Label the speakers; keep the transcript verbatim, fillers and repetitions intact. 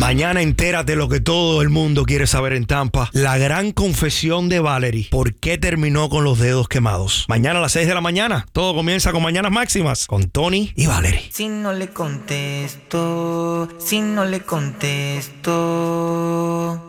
Speaker 1: Mañana entérate lo que todo el mundo quiere saber en Tampa. La gran confesión de Valerie. ¿Por qué terminó con los dedos quemados? Mañana a las seis de la mañana. Todo comienza con Mañanas Máximas. Con Tony y Valerie.
Speaker 2: Si no le contesto, si no le contesto.